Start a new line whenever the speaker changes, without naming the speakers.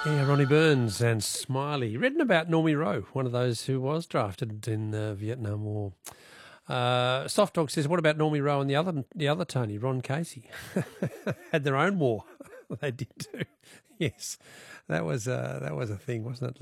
Yeah, Ronnie Burns and Smiley. Written about Normie Rowe, one of those who was drafted in the Vietnam War. Soft Dog says, "What about Normie Rowe and the other Tony, Ron Casey? Had their own war. They did too. Yes, that was a thing, wasn't it?"